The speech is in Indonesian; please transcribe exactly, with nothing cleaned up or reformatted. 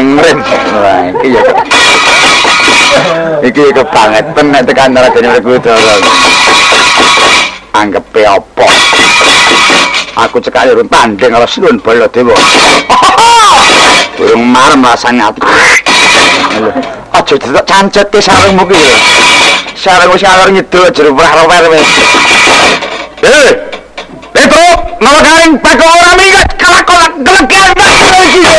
ngrem. Wah, iki ya. Iki kebangetan nek tekan Raden Werkudara. Anggepe apa? Aku cekak urung tanding karo Sinuwun Baladewa. Urung marem rasane ati. Aja ditek cancet ke sarungmu ki lho. Sarungmu sarung ngidul jero wrah-wrah wis. Eh. Petro, nama garing Pak ora minggat kalakon gelegan iki.